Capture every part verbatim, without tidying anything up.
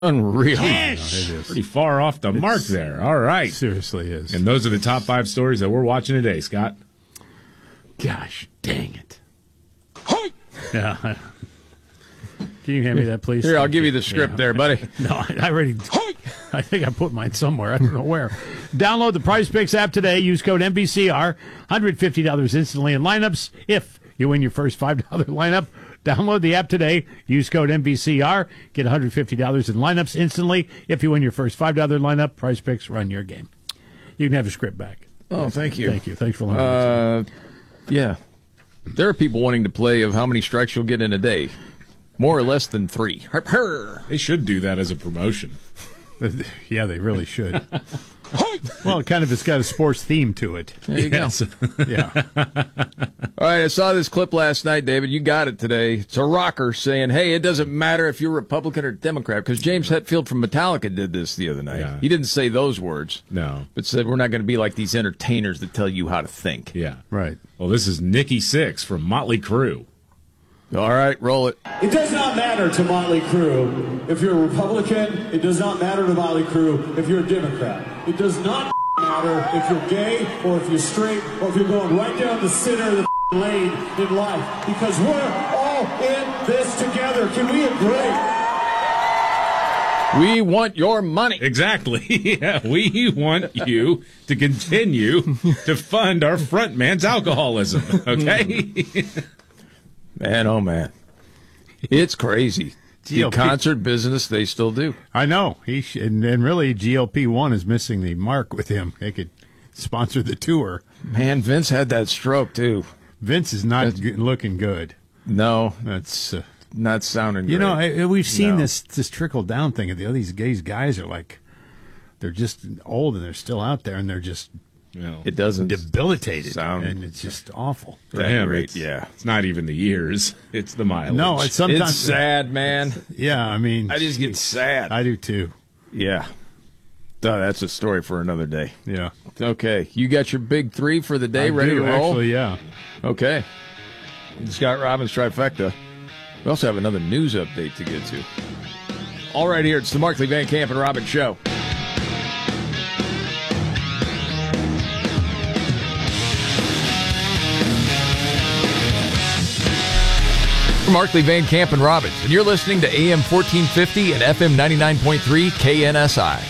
Unreal. Yes. It is. Pretty far off the It's, mark there. All right. Seriously is. And those are the top five stories that we're watching today, Scott. Gosh, dang it. Yeah. Can you hand me that, please? Here, I'll give you the script yeah. there, buddy. No, I, I already. I think I put mine somewhere. I don't know where. Download the Prize Picks app today. Use code N B C R. one hundred fifty dollars instantly in lineups if you win your first five dollars lineup. Download the app today. Use code N B C R. Get one hundred fifty dollars in lineups instantly if you win your first five dollars lineup. Prize Picks, run your game. You can have your script back. Oh, thank you. Thank you. Thanks for learning. Uh, yeah. There are people wanting to play of how many strikes you'll get in a day. More or less than three. They should do that as a promotion. Yeah, they really should. Well, it kind of it's got a sports theme to it. There you Yes. go. Yeah. All right, I saw this clip last night, David. You got it today. It's a rocker saying, hey, it doesn't matter if you're Republican or Democrat, because James Hetfield from Metallica did this the other night. Yeah. He didn't say those words, No. but said we're not going to be like these entertainers that tell you how to think. Yeah. Right. Well, this is Nikki Sixx from Motley Crue. All right, roll it. It does not matter to Motley Crue if you're a Republican. It does not matter to Motley Crue if you're a Democrat. It does not matter if you're gay or if you're straight or if you're going right down the center of the lane in life, because we're all in this together. Can we agree? We want your money. Exactly. Yeah, we want you to continue to fund our front man's alcoholism, okay? Man, oh, man. It's crazy. G O The P concert business, they still do. I know. He sh- and, and really, G O P one is missing the mark with him. They could sponsor the tour. Man, Vince had that stroke, too. Vince is not g- looking good. No, That's uh, not sounding you great. know I, we've seen No. this this trickle down thing. The these these guys are like they're just old and they're still out there and they're just You know, It doesn't debilitated sound and it's just awful. for that him, great, it's, yeah. it's not even the years; it's the mileage. No, it's sometimes It's sad, man. Yeah, I mean, I just get sad. I do too. Yeah. Oh, that's a story for another day. Yeah, Okay. You got your big three for the day I ready do, to roll? Actually, yeah. Okay. Scott Robbins trifecta. We also have another news update to get to. All right, here. It's the Markley, Van Camp, and Robbins Show. Markley, Van Camp, and Robbins, and you're listening to A M fourteen fifty and F M ninety-nine point three K N S I.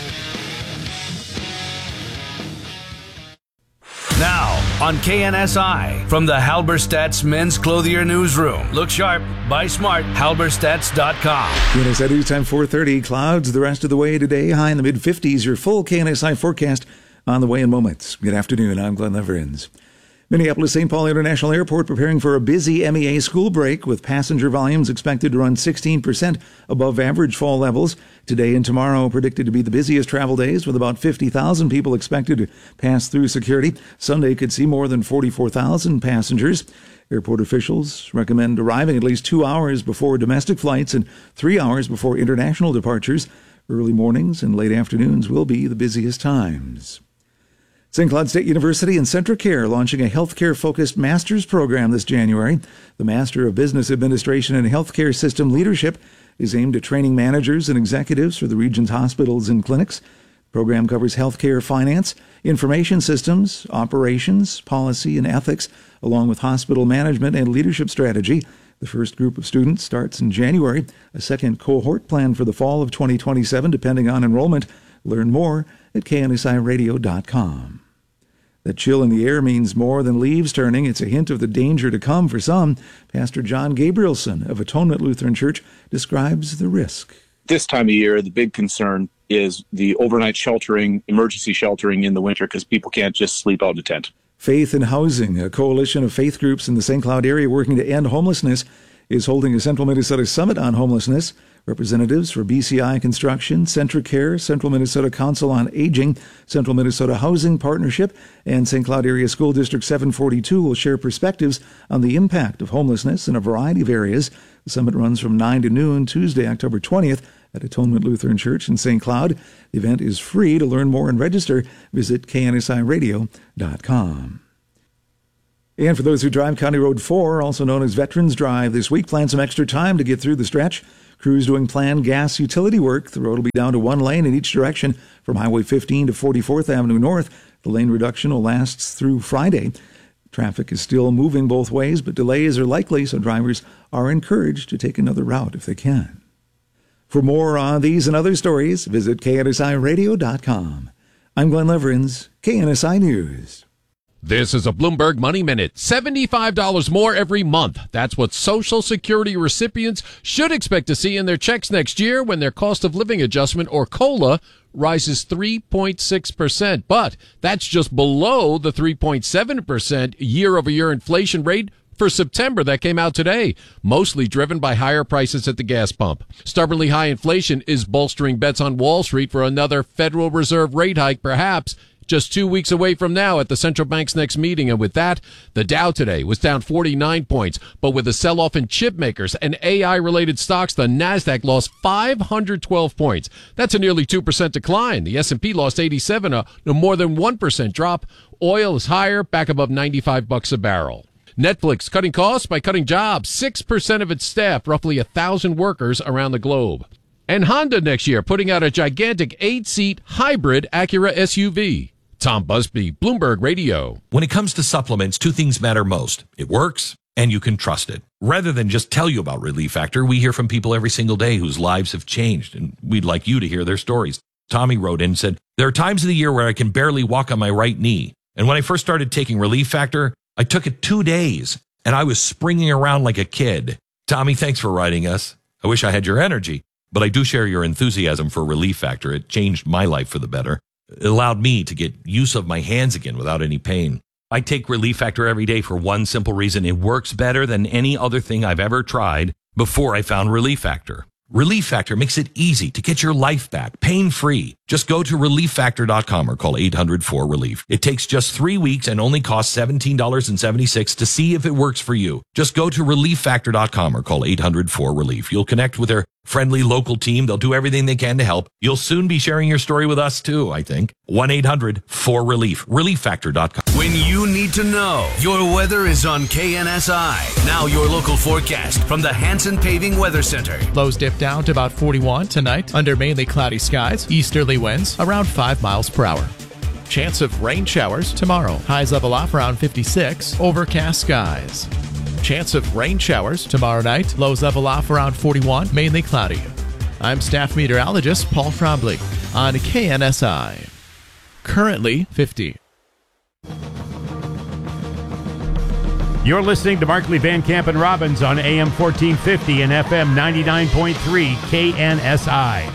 Now, on K N S I, from the Halberstadt's Men's Clothier Newsroom. Look sharp, buy smart, halberstadts dot com. K N S I News Time four thirty. Clouds the rest of the way today. High in the mid-fifties. Your full K N S I forecast on the way in moments. Good afternoon. I'm Glenn Leverins. Minneapolis-Saint Paul International Airport preparing for a busy M E A school break with passenger volumes expected to run sixteen percent above average fall levels. Today and tomorrow predicted to be the busiest travel days with about fifty thousand people expected to pass through security. Sunday could see more than forty-four thousand passengers. Airport officials recommend arriving at least two hours before domestic flights and three hours before international departures. Early mornings and late afternoons will be the busiest times. Saint Cloud State University and Centricare launching a healthcare-focused master's program this January. The Master of Business Administration and Healthcare System Leadership is aimed at training managers and executives for the region's hospitals and clinics. The program covers healthcare finance, information systems, operations, policy, and ethics, along with hospital management and leadership strategy. The first group of students starts in January. A second cohort planned for the fall of twenty twenty-seven, depending on enrollment. Learn more at K N S I radio dot com. The chill in the air means more than leaves turning. It's a hint of the danger to come for some. Pastor John Gabrielson of Atonement Lutheran Church describes the risk. This time of year, the big concern is the overnight sheltering, emergency sheltering in the winter, because people can't just sleep out in a tent. Faith in Housing, a coalition of faith groups in the Saint Cloud area working to end homelessness, is holding a Central Minnesota Summit on homelessness. Representatives for B C I Construction, Centricare, Central Minnesota Council on Aging, Central Minnesota Housing Partnership, and Saint Cloud Area School District seven forty-two will share perspectives on the impact of homelessness in a variety of areas. The summit runs from nine to noon Tuesday, October twentieth at Atonement Lutheran Church in Saint Cloud. The event is free. To learn more and register, visit K N S I radio dot com. And for those who drive County Road four, also known as Veterans Drive, this week, plan some extra time to get through the stretch. Crews doing planned gas utility work. The road will be down to one lane in each direction from Highway fifteen to forty-fourth Avenue North. The lane reduction will last through Friday. Traffic is still moving both ways, but delays are likely, so drivers are encouraged to take another route if they can. For more on these and other stories, visit K N S I radio dot com. I'm Glenn Leverins, K N S I News. This is a Bloomberg Money Minute. seventy-five dollars more every month. That's what Social Security recipients should expect to see in their checks next year when their cost of living adjustment, or COLA, rises three point six percent. But that's just below the three point seven percent year-over-year inflation rate for September that came out today, mostly driven by higher prices at the gas pump. Stubbornly high inflation is bolstering bets on Wall Street for another Federal Reserve rate hike, perhaps just two weeks away from now at the central bank's next meeting. And with that, the Dow today was down forty-nine points. But with a sell-off in chip makers and A I-related stocks, the Nasdaq lost five hundred twelve points. That's a nearly two percent decline. The S and P lost eighty-seven, a, a more than one percent drop. Oil is higher, back above ninety-five bucks a barrel. Netflix cutting costs by cutting jobs. six percent of its staff, roughly one thousand workers around the globe. And Honda next year putting out a gigantic eight-seat hybrid Acura S U V. Tom Busby, Bloomberg Radio. When it comes to supplements, two things matter most. It works, and you can trust it. Rather than just tell you about Relief Factor, we hear from people every single day whose lives have changed, and we'd like you to hear their stories. Tommy wrote in and said, there are times of the year where I can barely walk on my right knee. And when I first started taking Relief Factor, I took it two days, and I was springing around like a kid. Tommy, thanks for writing us. I wish I had your energy, but I do share your enthusiasm for Relief Factor. It changed my life for the better. It allowed me to get use of my hands again without any pain. I take Relief Factor every day for one simple reason. It works better than any other thing I've ever tried before I found Relief Factor. Relief Factor makes it easy to get your life back, pain-free. Just go to relief factor dot com or call eight hundred four relief. It takes just three weeks and only costs seventeen dollars and seventy-six cents to see if it works for you. Just go to relief factor dot com or call eight hundred four relief. You'll connect with their friendly local team. They'll do everything they can to help. You'll soon be sharing your story with us too, I think. one eight hundred four relief. relief factor dot com. When you need to know, your weather is on K N S I. Now your local forecast from the Hanson Paving Weather Center. Lows dip down to about forty-one tonight under mainly cloudy skies. Easterly winds around five miles per hour. Chance of rain showers tomorrow. Highs level off around fifty-six. Overcast skies. Chance of rain showers tomorrow night. Lows level off around forty-one. Mainly cloudy. I'm staff meteorologist Paul Trombley on K N S I. Currently fifty. You're listening to Markley, Van Camp, and Robbins on A M fourteen fifty and F M ninety-nine point three K N S I.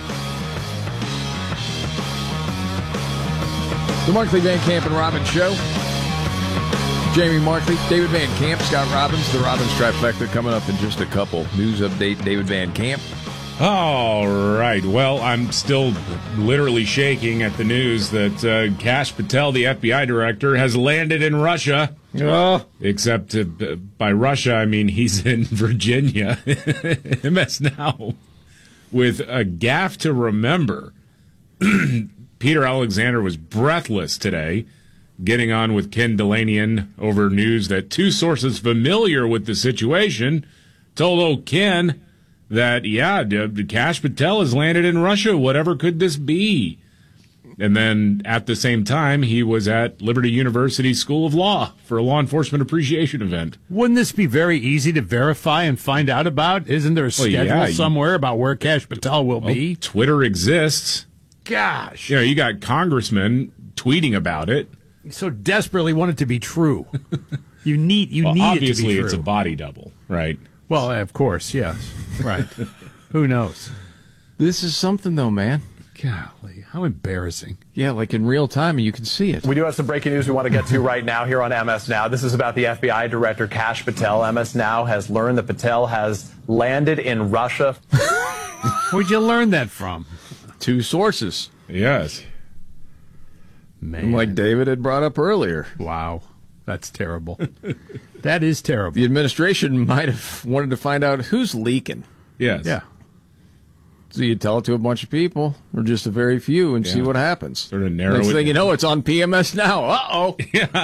The Markley, Van Camp, and Robbins Show. Jamie Markley, David Van Camp, Scott Robbins, the Robbins Trifecta coming up in just a couple. News update, David Van Camp. All right. Well, I'm still literally shaking at the news that uh, Kash Patel, the F B I director, has landed in Russia. Oh. Except uh, by Russia, I mean he's in Virginia. M S Now with a gaffe to remember. Peter Alexander was breathless today, getting on with Ken Delanian over news that two sources familiar with the situation told old Ken that, yeah, Kash Patel has landed in Russia. Whatever could this be? And then at the same time, he was at Liberty University School of Law for a law enforcement appreciation event. Wouldn't this be very easy to verify and find out about? Isn't there a well, schedule yeah, somewhere about where Kash Patel will well, be? Twitter exists. Gosh. You know, you got congressmen tweeting about it. You so desperately want it to be true. You need you well, need obviously it to be true. It's a body double, right? Well, of course, yes. Right. Who knows? This is something, though, man. Golly, how embarrassing. Yeah, like in real time, and you can see it. We do have some breaking news we want to get to right now here on M S Now. This is about the F B I director, Kash Patel. M S Now has learned that Patel has landed in Russia. Where'd you learn that from? Two sources. Yes. Man. Like David had brought up earlier. Wow. That's terrible. That is terrible. The administration might have wanted to find out who's leaking. Yes. Yeah. So you tell it to a bunch of people, or just a very few, and Yeah. see what happens. Sort of narrow Next it thing you down. know, it's on P M S Now. Uh-oh.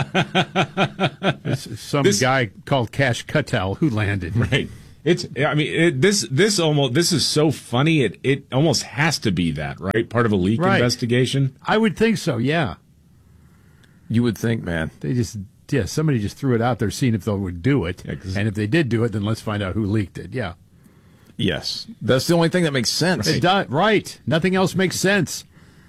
This is some This- guy called Cash Cutel who landed. Right. It's. I mean, it, this. This almost. This is so funny. It. It almost has to be that, right? Part of a leak Right. investigation. I would think so, yeah. You would think, man. They just, yeah, somebody just threw it out there seeing if they would do it. Yeah, 'cause- and if they did do it, then let's find out who leaked it, yeah. Yes. That's the only thing that makes sense. It does, right. Nothing else makes sense.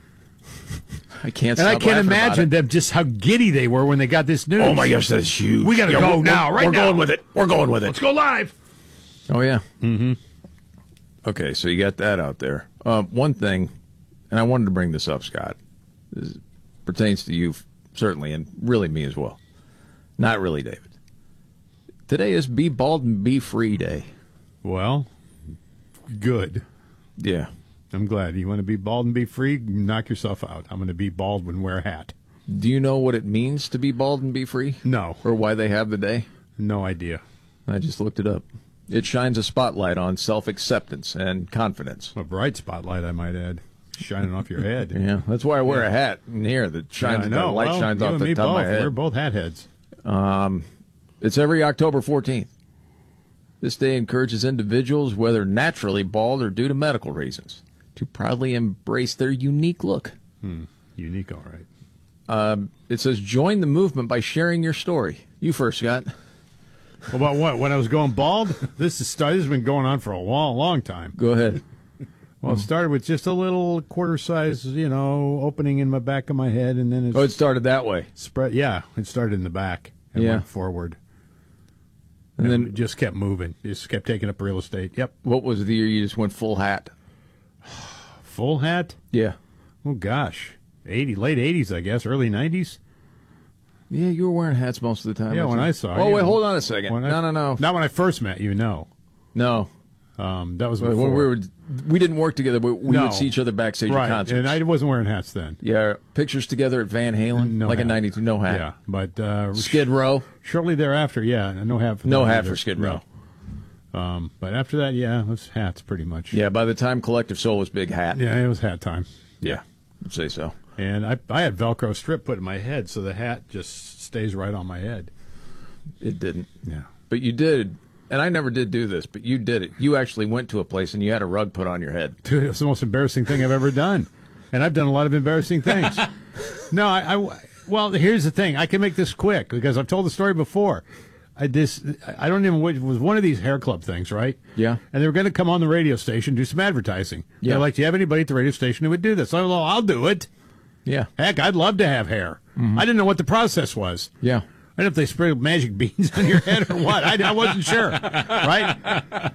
I can't And I stop can't laughing about imagine it. them just how giddy they were when they got this news. Oh, my gosh, that's huge. We got to Yeah, go we're- now, we're- right we're now. going with it. We're going with it. Let's go live. Oh, yeah. Mm-hmm. Okay, so you got that out there. Uh, one thing, and I wanted to bring this up, Scott. This pertains to you, certainly, and really me as well. Not really, David. Today is Be Bald and Be Free Day. Well, good. Yeah. I'm glad. You want to be bald and be free? Knock yourself out. I'm going to be bald and wear a hat. Do you know what it means to be bald and be free? No. Or why they have the day? No idea. I just looked it up. It shines a spotlight on self-acceptance and confidence. A bright spotlight, I might add, shining off your head. Yeah, that's why I wear a hat in here that shines. Yeah, I know. The light Well, shines you off and the me top of my both. head. We're both hat heads. Um, it's every October fourteenth. This day encourages individuals, whether naturally bald or due to medical reasons, to proudly embrace their unique look. Hmm. Unique, all right. Um, it says, join the movement by sharing your story. You first, Scott. Well, about what? When I was going bald? This, is, this has been going on for a long, long time. Go ahead. Well, it started with just a little quarter size, you know, opening in my back of my head, and then it Oh, it started that way. spread. Yeah, it started in the back and Yeah. went forward. And And then- then it just kept moving. It just kept taking up real estate. Yep. What was the year you just went full hat? Full hat? Yeah. Oh, gosh. eighty, late eighties, I guess, early nineties. Yeah, you were wearing hats most of the time. Yeah, I when think. I saw Oh, you. wait, hold on a second. When I- no, no, no. Not when I first met you, no. No. Um, that was When before. we were, we didn't work together, but we No. would see each other backstage right, at concerts. and I wasn't wearing hats then. Yeah, pictures together at Van Halen, No like hat. in ninety-two, no hat. Yeah, but uh, Skid Row, shortly thereafter, yeah, no hat for no that hat either. for Skid Row. No. Um, but after that, yeah, it was hats pretty much. Yeah, by the time Collective Soul was big hat. Yeah, it was hat time. Yeah, I'd say so. And I, I had Velcro strip put in my head, so the hat just stays right on my head. It didn't. Yeah. But you did, and I never did do this, but you did it. You actually went to a place and you had a rug put on your head. Dude, it's the most embarrassing thing I've ever done. And I've done a lot of embarrassing things. no, I, I, well, here's the thing. I can make this quick because I've told the story before. I this I don't even it was one of these hair club things, right? Yeah. And they were going to come on the radio station, do some advertising. Yeah. They're like, do you have anybody at the radio station who would do this? I was like, I'll do it. Yeah. Heck, I'd love to have hair. I didn't know what the process was. Yeah. I don't know if they sprayed magic beans on your head or what. I, I wasn't sure, right?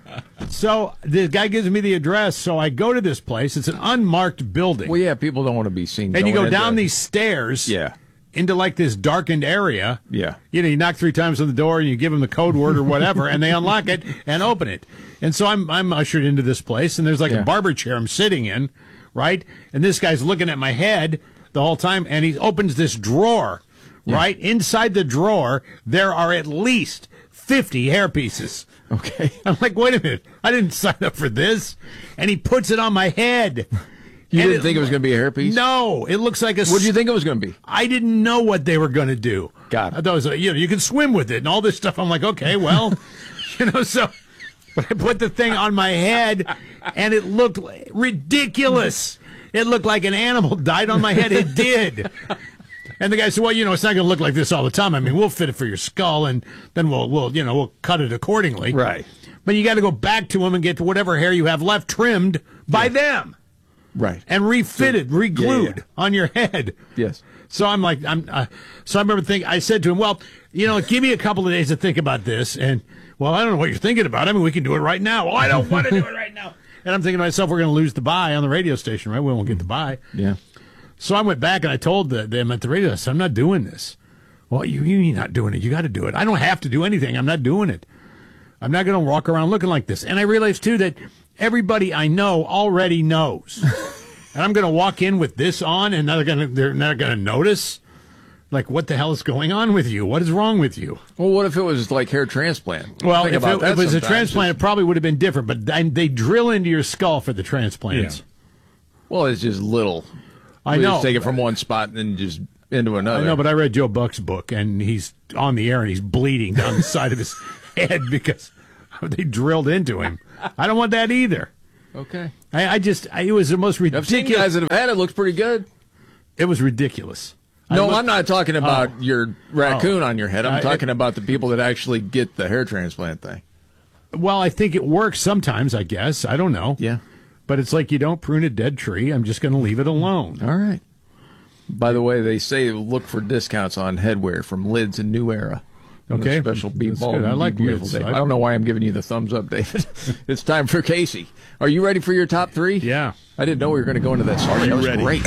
So the guy gives me the address. So I go to this place. It's an unmarked building. Well, yeah, people don't want to be seen. And you going go down into- these stairs Yeah. into like this darkened area. Yeah. You know, you knock three times on the door and you give them the code word or whatever, and they unlock it and open it. And so I'm I'm ushered into this place, and there's like Yeah. a barber chair I'm sitting in, right? And this guy's looking at my head the whole time, and he opens this drawer, right? Inside the drawer, there are at least fifty hair pieces. Okay. I'm like, wait a minute, I didn't sign up for this. And he puts it on my head. You And didn't think it was going to be a hairpiece? No, it looks like a. What did you think it was going to be? I didn't know what they were going to do. Got it. I thought it was, a, you know, you can swim with it and all this stuff. I'm like, okay, well, you know, so. But I put the thing on my head, and it looked ridiculous. It looked like an animal died on my head. It did. And the guy said, well, you know, it's not going to look like this all the time. I mean, we'll fit it for your skull, and then we'll, we'll you know, we'll cut it accordingly. Right. But you got to go back to them and get to whatever hair you have left trimmed by them. Right. And refitted, re-glued yeah, yeah. on your head. Yes. So I'm like, I'm. Uh, so I remember thinking. I said to him, "Well, you know, give me a couple of days to think about this." And well, I don't know what you're thinking about. I mean, we can do it right now. Well, I don't want to do it right now. And I'm thinking to myself, we're going to lose the buy on the radio station, right? We won't get the buy. Yeah. So I went back and I told the, them at the radio, I said, I'm not doing this. Well, you you're not doing it. You got to do it. I don't have to do anything. I'm not doing it. I'm not going to walk around looking like this. And I realized too that everybody I know already knows. And I'm going to walk in with this on, and they're going to they're not going to notice. Like, what the hell is going on with you? What is wrong with you? Well, what if it was like hair transplant? Well, Think if about it, that if it was a sometimes. transplant, it probably would have been different. But they, they drill into your skull for the transplants. Yeah. Well, it's just little. I We know. Just take it from one spot and then just into another. I know, but I read Joe Buck's book, and he's on the air, and he's bleeding down the side of his head because they drilled into him. I don't want that either. Okay. I, I just, I, it was the most I've seen ridiculous. guys that have had it. Looks pretty good. It was ridiculous. I No, looked- I'm not talking about Oh. your raccoon Oh. on your head. I'm I- talking about the people that actually get the hair transplant thing. Well, I think it works sometimes, I guess. I don't know. Yeah. But it's like you don't prune a dead tree. I'm just going to leave it alone. All right. By the way, they say look for discounts on headwear from Lids and New Era. Okay. Special beat That's ball. good. I like beautiful Lids. day. I- I don't know why I'm giving you the thumbs up, David. It's time for Casey. Are you ready for your top three? Yeah. I didn't know we were going to go into that song. Are you That was ready? great.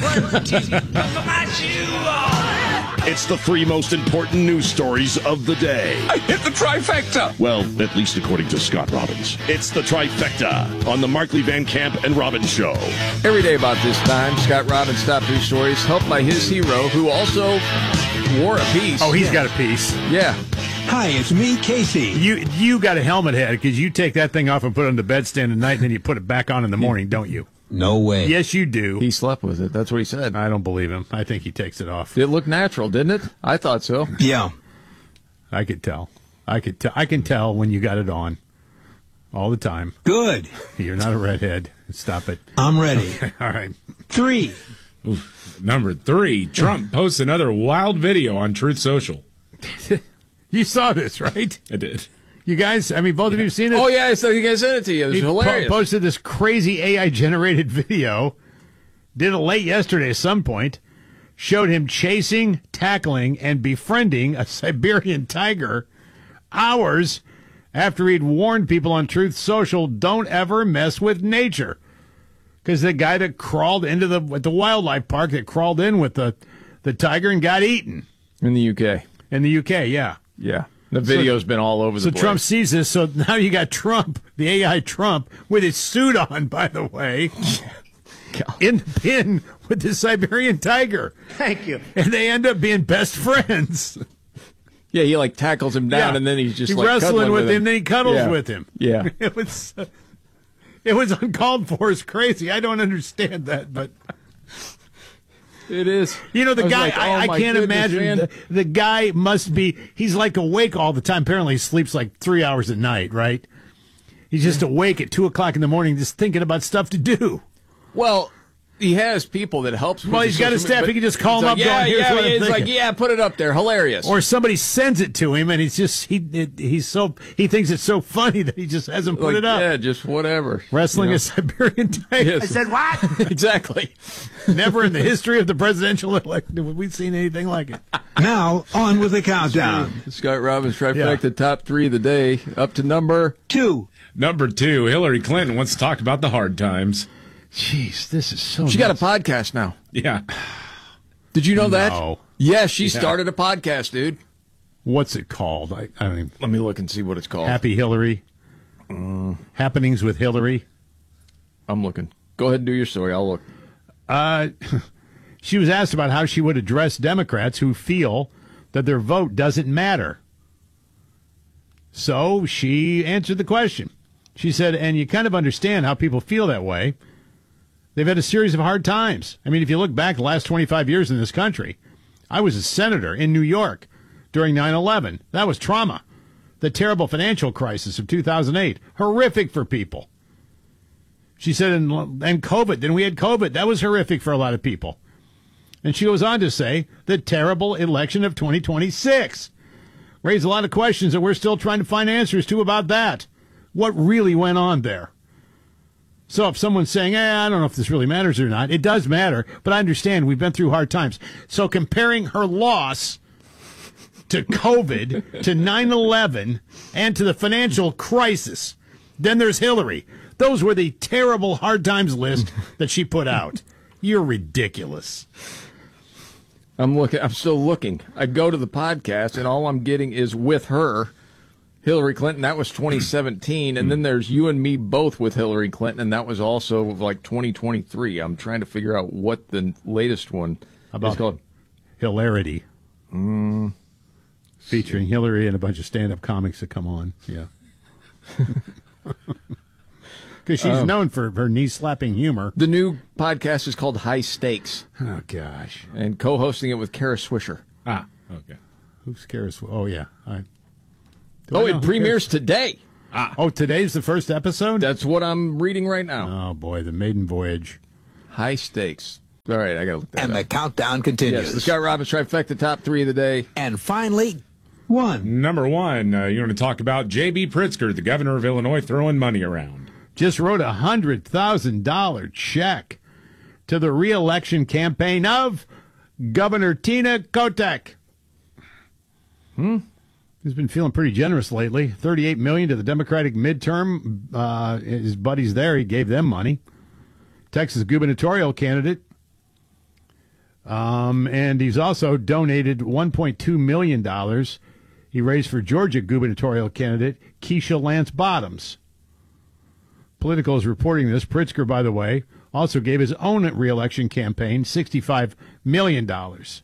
It's the three most important news stories of the day. I hit the trifecta. Well, at least according to Scott Robbins. It's the trifecta on the Markley Van Camp and Robbins Show. Every day about this time, Scott Robbins' top three stories, helped by his hero, who also wore a piece. Oh, he's got a piece. Yeah. Hi, it's me, Casey. You you got a helmet head because you take that thing off and put it on the bedstand at night, and then you put it back on in the morning, don't you? No way. Yes, you do. He slept with it. That's what he said. I don't believe him. I think he takes it off. It looked natural, didn't it? I thought so. Yeah. I could tell. I could tell. I can tell when you got it on. All the time. Good. You're not a redhead. Stop it. I'm ready. Okay, all right. Three. Number three, Trump posts another wild video on Truth Social. You saw this, right? I did. You guys, I mean, both of you have seen it? Oh, yeah, I saw you guys sent it to you. It was He po- hilarious. posted this crazy A I-generated video. Did it late yesterday at some point. Showed him chasing, tackling, and befriending a Siberian tiger hours after he'd warned people on Truth Social, don't ever mess with nature. Because the guy that crawled into the at the wildlife park, that crawled in with the, the tiger and got eaten. In the U K. In the U K, yeah. Yeah. The video's So- been all over the So place. Trump sees this, so now you got Trump, the A I Trump, with his suit on, by the way, in the pen with the Siberian tiger. Thank you. And they end up being best friends. Yeah, he like tackles him down, Yeah. and then he's just He's like wrestling cuddling with with him, then he cuddles Yeah. with him. Yeah. It was uh, it was uncalled for. It's crazy. I don't understand that, but it is. You know, the I was guy, like, I, oh I my can't goodness, imagine. man. The, the guy must be, he's like awake all the time. Apparently, he sleeps like three hours a night, right? He's just awake at two o'clock in the morning just thinking about stuff to do. Well, he has people that helps. with Well, the he's got social his media, staff. but He can just call it's him like, up. Yeah, going, Here's yeah. what I'm It's like, thinking." yeah, put it up there. Hilarious. Or somebody sends it to him, and he's just he it, he's so he thinks it's so funny that he just hasn't put Like, it up. Yeah, just whatever. Wrestling You know? a Siberian tiger. Yes. I said what? Exactly. Never in the history of the presidential election have we seen anything like it. Now, on with the countdown. Scott Robbins trifecta, Yeah. top three of the day, up to number two. Number two, Hillary Clinton wants to talk about the hard times. Jeez, this is so She got a podcast now. Yeah. Did you know No. that? Yeah, she Yeah. started a podcast, dude. What's it called? I, I mean, Let me look and see what it's called. Happy Hillary. Uh, Happenings with Hillary. I'm looking. Go ahead and do your story. I'll look. Uh, she was asked about how she would address Democrats who feel that their vote doesn't matter. So she answered the question. She said, and you kind of understand how people feel that way. They've had a series of hard times. I mean, if you look back the last twenty-five years in this country, I was a senator in New York during nine eleven. That was trauma. The terrible financial crisis of two thousand eight. Horrific for people. She said, and, and COVID. Then we had COVID. That was horrific for a lot of people. And she goes on to say, the terrible election of twenty twenty-six. Raised a lot of questions that we're still trying to find answers to about that. What really went on there? So if someone's saying, eh, I don't know if this really matters or not, it does matter, but I understand we've been through hard times. So comparing her loss to COVID, to nine eleven, and to the financial crisis, then there's Hillary. Those were the terrible hard times list that she put out. You're ridiculous. I'm looking. I'm still looking. I go to the podcast, and all I'm getting is with her, Hillary Clinton. That was twenty seventeen, and then there's you and me both with Hillary Clinton, and that was also like twenty twenty-three. I'm trying to figure out what the latest one About is called. Hilarity. Mm. Featuring Hillary and a bunch of stand-up comics that come on. Yeah. Because she's um, known for her knee-slapping humor. The new podcast is called High Stakes. Oh, gosh. And co-hosting it with Kara Swisher. Ah, okay. Who's Kara Swisher? Oh, yeah. I, oh, it premieres today. Ah. Oh, today's the first episode? That's what I'm reading right now. Oh, boy, the maiden voyage. High Stakes. All right, I got to look that and up. And the countdown continues. Yes, the Scott Robbins trifecta, top three of the day. And finally, one. Number one, uh, you want to talk about J B. Pritzker, the governor of Illinois, throwing money around. Just wrote a one hundred thousand dollars check to the re-election campaign of Governor Tina Kotek. Hmm? He's been feeling pretty generous lately. thirty-eight million dollars to the Democratic midterm. Uh, his buddies there, he gave them money. Texas gubernatorial candidate. Um, and he's also donated one point two million dollars he raised for Georgia gubernatorial candidate Keisha Lance Bottoms. Politico is reporting this. Pritzker, by the way, also gave his own re-election campaign sixty-five million dollars.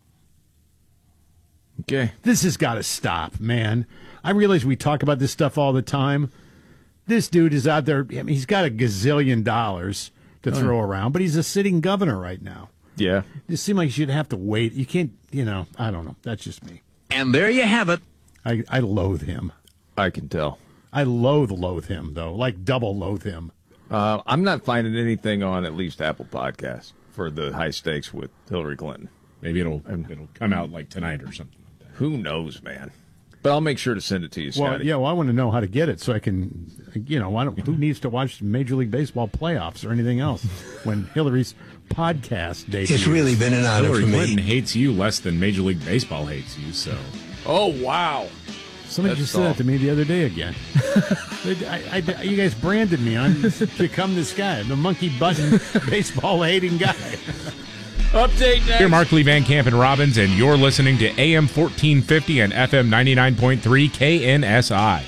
Okay. This has got to stop, man. I realize we talk about this stuff all the time. This dude is out there. I mean, he's got a gazillion dollars to throw oh. around, but he's a sitting governor right now. Yeah. It seems like you should have to wait. You can't, you know, I don't know. That's just me. And there you have it. I, I loathe him. I can tell. I loathe, loathe him, though. Like double loathe him. Uh, I'm not finding anything on at least Apple Podcasts for the High Stakes with Hillary Clinton. Maybe it'll it'll come out like tonight or something like that. Who knows, man? But I'll make sure to send it to you, Scotty. Well, yeah, well, I want to know how to get it so I can, you know, I don't, who needs to watch Major League Baseball playoffs or anything else when Hillary's podcast debuts? It's really been an honor Hillary for me. Clinton hates you less than Major League Baseball hates you, so. Oh, wow. Somebody That's just said all. that to me the other day again. I, I, you guys branded me on become this guy, the monkey button baseball hating guy. Update next. Here, Mark Lee Van Camp and Robbins, and you're listening to A M fourteen fifty and F M ninety-nine point three K N S I.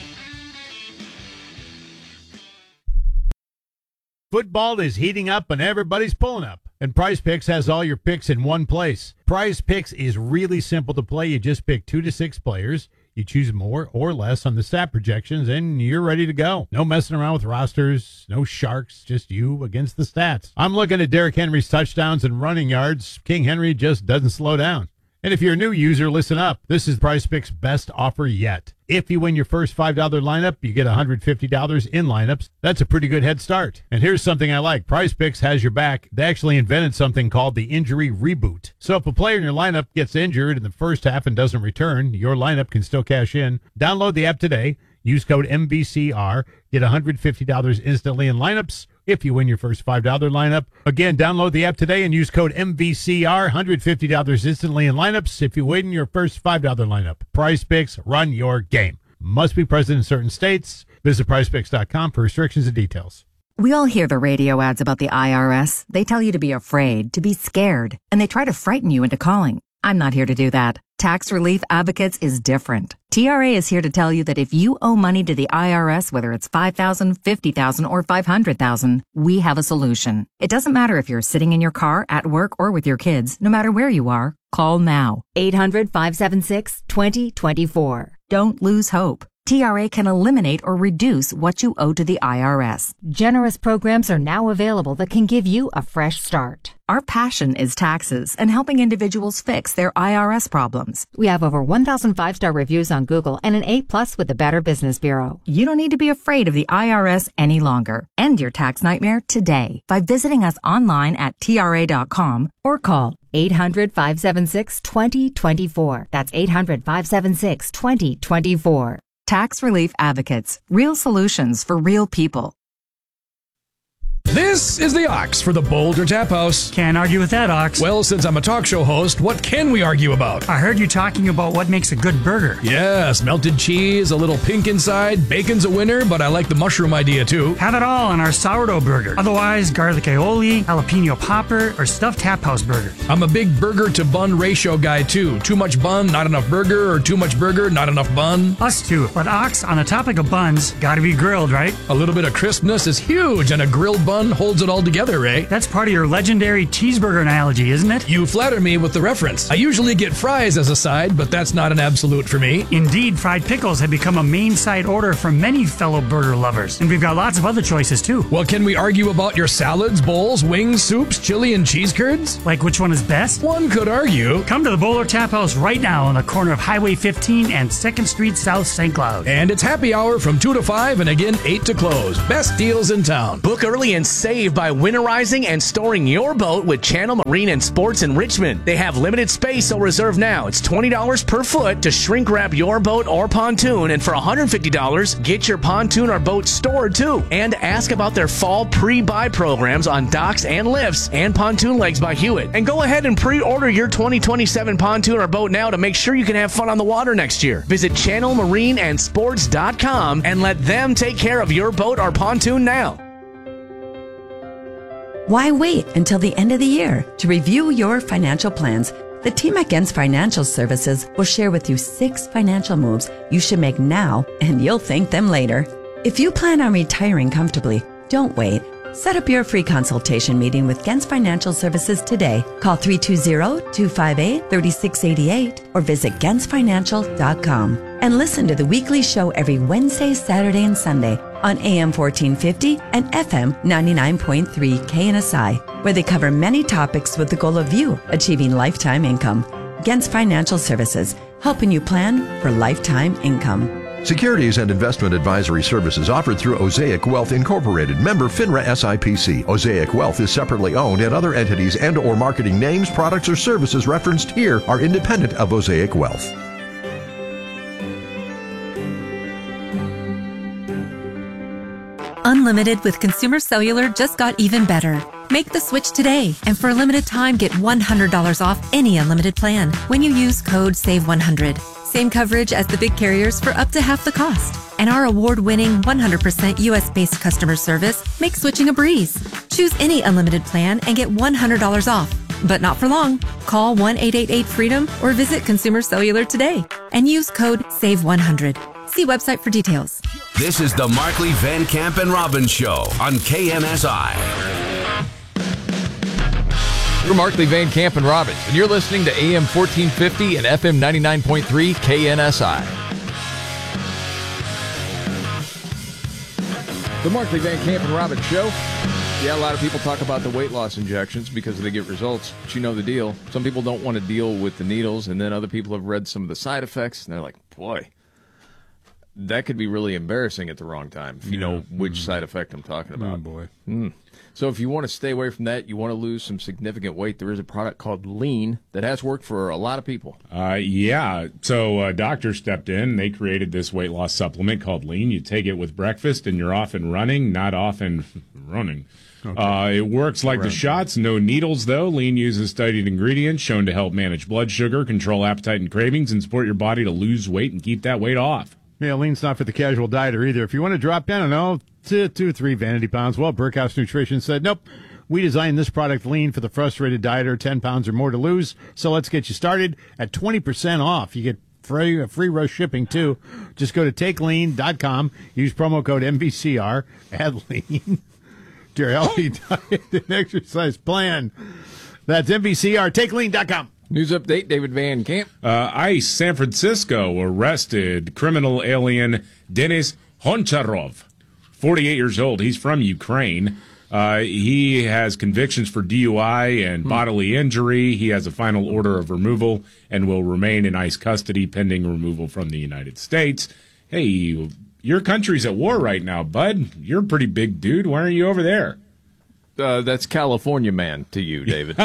Football is heating up and everybody's pulling up. And Prize Picks has all your picks in one place. Prize Picks is really simple to play. You just pick two to six players. You choose more or less on the stat projections, and you're ready to go. No messing around with rosters, no sharks, just you against the stats. I'm looking at Derrick Henry's touchdowns and running yards. King Henry just doesn't slow down. And if you're a new user, listen up. This is Prize Picks' best offer yet. If you win your first five dollar lineup, you get one hundred fifty dollars in lineups. That's a pretty good head start. And here's something I like. Prize Picks has your back. They actually invented something called the injury reboot. So if a player in your lineup gets injured in the first half and doesn't return, your lineup can still cash in. Download the app today. Use code M V C R. Get one hundred fifty dollars instantly in lineups if you win your first five dollar lineup. Again, download the app today and use code M V C R. one hundred fifty dollars instantly in lineups if you win your first five dollar lineup. Prize Picks, run your game. Must be present in certain states. Visit prize picks dot com for restrictions and details. We all hear the radio ads about the I R S. They tell you to be afraid, to be scared, and they try to frighten you into calling. I'm not here to do that. Tax Relief Advocates is different. T R A is here to tell you that if you owe money to the I R S, whether it's five thousand dollars, fifty thousand dollars, or five hundred thousand dollars, we have a solution. It doesn't matter if you're sitting in your car, at work, or with your kids. No matter where you are, call now. eight hundred, five seven six, two zero two four. Don't lose hope. T R A can eliminate or reduce what you owe to the I R S. Generous programs are now available that can give you a fresh start. Our passion is taxes and helping individuals fix their I R S problems. We have over one thousand five-star reviews on Google and an A plus with the Better Business Bureau. You don't need to be afraid of the I R S any longer. End your tax nightmare today by visiting us online at T R A dot com or call eight hundred, five seven six, two zero two four. That's eight hundred, five seven six, two zero two four. Tax Relief Advocates. Real solutions for real people. This is the Ox for the Boulder Tap House. Can't argue with that, Ox. Well, since I'm a talk show host, what can we argue about? I heard you talking about what makes a good burger. Yes, melted cheese, a little pink inside, bacon's a winner, but I like the mushroom idea too. Have it all on our sourdough burger. Otherwise, garlic aioli, jalapeno popper, or stuffed tap house burger. I'm a big burger to bun ratio guy too. Too much bun, not enough burger, or too much burger, not enough bun. Us too. But Ox, on the topic of buns, gotta be grilled, right? A little bit of crispness is huge, and a grilled bun bun holds it all together, Ray. That's part of your legendary cheeseburger analogy, isn't it? You flatter me with the reference. I usually get fries as a side, but that's not an absolute for me. Indeed, fried pickles have become a main side order for many fellow burger lovers. And we've got lots of other choices, too. Well, can we argue about your salads, bowls, wings, soups, chili, and cheese curds? Like which one is best? One could argue. Come to the Bowler Tap House right now on the corner of Highway fifteen and second Street South, Saint Cloud. And it's happy hour from two to five and again eight to close. Best deals in town. Book early and save by winterizing and storing your boat with Channel Marine and Sports in Richmond. They have limited space, so reserve now. It's twenty dollars per foot to shrink wrap your boat or pontoon, and for one hundred fifty dollars, get your pontoon or boat stored too. And ask about their fall pre-buy programs on docks and lifts and pontoon legs by Hewitt. And go ahead and pre-order your twenty twenty-seven pontoon or boat now to make sure you can have fun on the water next year. Visit channel marine and sports dot com and let them take care of your boat or pontoon now. Why wait until the end of the year to review your financial plans? The team at Gens Financial Services will share with you six financial moves you should make now, and you'll thank them later. If you plan on retiring comfortably, don't wait. Set up your free consultation meeting with Gens Financial Services today. Call three two zero, two five eight, three six eight eight or visit gens financial dot com. And listen to the weekly show every Wednesday, Saturday, and Sunday on A M fourteen fifty and F M ninety-nine point three K N S I, where they cover many topics with the goal of you achieving lifetime income. Gens Financial Services, helping you plan for lifetime income. Securities and investment advisory services offered through Osaic Wealth Incorporated, member FINRA S I P C. Osaic Wealth is separately owned, and other entities and or marketing names, products, or services referenced here are independent of Osaic Wealth. Unlimited with Consumer Cellular just got even better. Make the switch today, and for a limited time, get one hundred dollars off any unlimited plan when you use code save one hundred. Same coverage as the big carriers for up to half the cost. And our award-winning one hundred percent U S-based customer service makes switching a breeze. Choose any unlimited plan and get one hundred dollars off. But not for long. Call one eight eight eight freedom or visit Consumer Cellular today and use code save one hundred. See website for details. This is the Markley, Van Camp, and Robbins Show on K N S I. We're Markley, Van Camp, and Robbins, and you're listening to A M fourteen fifty and F M ninety-nine point three K N S I. The Markley, Van Camp, and Robbins Show. Yeah, a lot of people talk about the weight loss injections because they get results, but you know the deal. Some people don't want to deal with the needles, and then other people have read some of the side effects, and they're like, boy, that could be really embarrassing at the wrong time if you yeah. know which mm. side effect I'm talking about. Oh, boy. Mm. So if you want to stay away from that, you want to lose some significant weight, there is a product called Lean that has worked for a lot of people. Uh, yeah. So a doctor stepped in. They created this weight loss supplement called Lean. You take it with breakfast, and you're off and running, not off and running. Okay. Uh, it works like right. the shots. No needles, though. Lean uses studied ingredients shown to help manage blood sugar, control appetite and cravings, and support your body to lose weight and keep that weight off. Yeah, Lean's not for the casual dieter either. If you want to drop down, I don't know, two, two, three vanity pounds, well, Burkhouse Nutrition said, nope, we designed this product Lean for the frustrated dieter, ten pounds or more to lose. So let's get you started at twenty percent off. You get free, free rush shipping, too. Just go to take lean dot com, use promo code M V C R, add Lean to your healthy diet and exercise plan. That's M V C R, take lean dot com. News update, David Van Camp. Uh, ICE San Francisco arrested criminal alien Denis Honcharov, forty-eight years old. He's from Ukraine. Uh, he has convictions for D U I and hmm. bodily injury. He has a final order of removal and will remain in ICE custody pending removal from the United States. Hey, your country's at war right now, bud. You're a pretty big dude. Why aren't you over there? Uh, that's California man to you, David.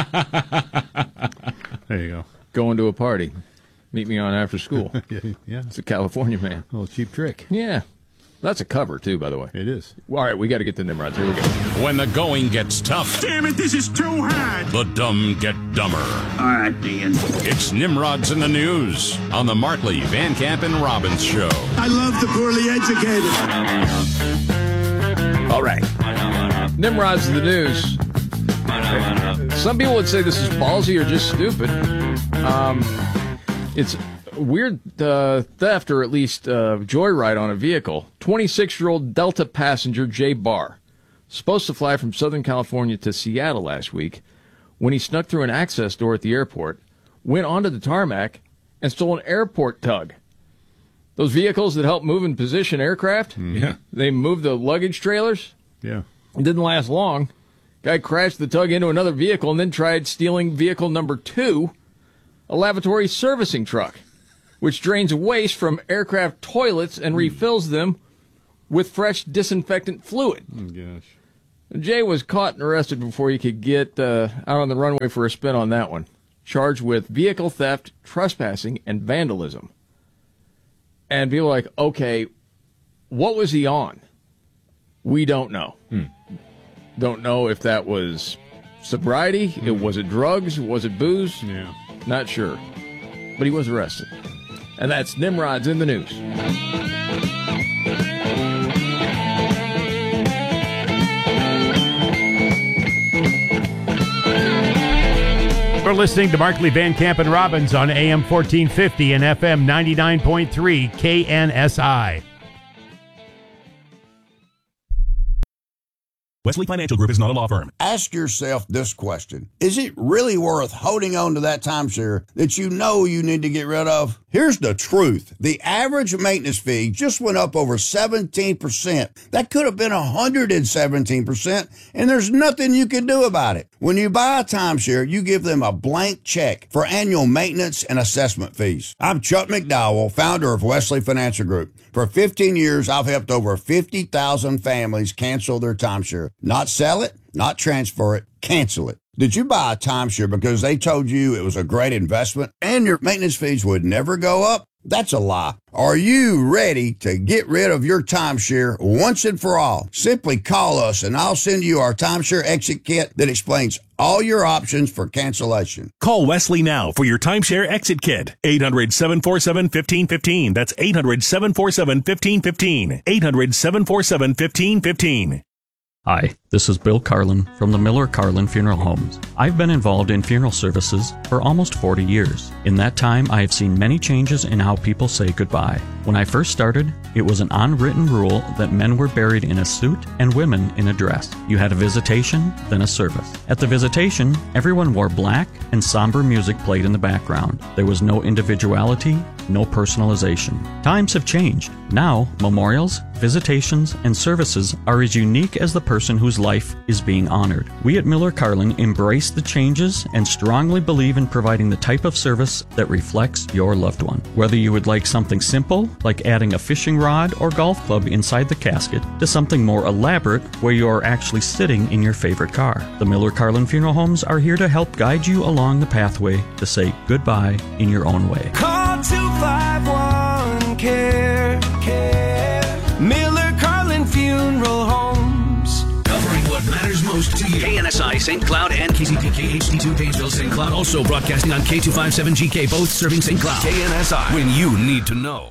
There you go. Going to a party. Meet me on after school. yeah, yeah. It's a California man. A little cheap trick. Yeah. That's a cover, too, by the way. It is. All right, we got to get to Nimrods. Here we go. When the going gets tough. Damn it, this is too hard. The dumb get dumber. All right, Dean. It's Nimrods in the News on the Markley, Van Camp, and Robbins Show. I love the poorly educated. All right. Nimrods in the News. Some people would say this is ballsy or just stupid. Um, it's weird uh, theft, or at least uh, joyride on a vehicle. twenty-six-year-old Delta passenger Jay Barr supposed to fly from Southern California to Seattle last week when he snuck through an access door at the airport, went onto the tarmac, and stole an airport tug. Those vehicles that help move and position aircraft, yeah, they move the luggage trailers. Yeah. It didn't last long. Guy crashed the tug into another vehicle and then tried stealing vehicle number two, a lavatory servicing truck, which drains waste from aircraft toilets and refills them with fresh disinfectant fluid. Oh, gosh. Jay was caught and arrested before he could get uh, out on the runway for a spin on that one. Charged with vehicle theft, trespassing, and vandalism. And people are like, okay, what was he on? We don't know. Hmm. Don't know if that was sobriety, Hmm. it was it drugs, was it booze? Yeah. Not sure. But he was arrested. And that's Nimrod's in the news. We're listening to Markley, Van Camp, and Robbins on A M fourteen fifty and F M ninety-nine point three K N S I. Wesley Financial Group is not a law firm. Ask yourself this question. Is it really worth holding on to that timeshare that you know you need to get rid of? Here's the truth. The average maintenance fee just went up over seventeen percent. That could have been one hundred seventeen percent, and there's nothing you can do about it. When you buy a timeshare, you give them a blank check for annual maintenance and assessment fees. I'm Chuck McDowell, founder of Wesley Financial Group. For fifteen years, I've helped over fifty thousand families cancel their timeshare. Not sell it, not transfer it, cancel it. Did you buy a timeshare because they told you it was a great investment and your maintenance fees would never go up? That's a lie. Are you ready to get rid of your timeshare once and for all? Simply call us and I'll send you our timeshare exit kit that explains all your options for cancellation. Call Wesley now for your timeshare exit kit. eight hundred, seven four seven, one five one five. That's eight hundred, seven four seven, one five one five. eight hundred, seven four seven, one five one five. Hi, this is Bill Carlin from the Miller Carlin Funeral Homes. I've been involved in funeral services for almost forty years. In that time, I have seen many changes in how people say goodbye. When I first started, it was an unwritten rule that men were buried in a suit and women in a dress. You had a visitation, then a service. At the visitation, everyone wore black and somber music played in the background. There was no individuality, no personalization. Times have changed. Now, memorials, visitations, and services are as unique as the person whose life is being honored. We at Miller Carlin embrace the changes and strongly believe in providing the type of service that reflects your loved one. Whether you would like something simple, like adding a fishing rod or golf club inside the casket, to something more elaborate, where you are actually sitting in your favorite car. The Miller Carlin Funeral Homes are here to help guide you along the pathway to say goodbye in your own way. Call two five one, care, care. Miller Carlin Funeral Homes. Covering what matters most to you. K N S I, Saint Cloud, and K Z P K H D two, Painesville, Saint Cloud. Also broadcasting on K two fifty-seven G K, both serving Saint Cloud. K N S I, when you need to know.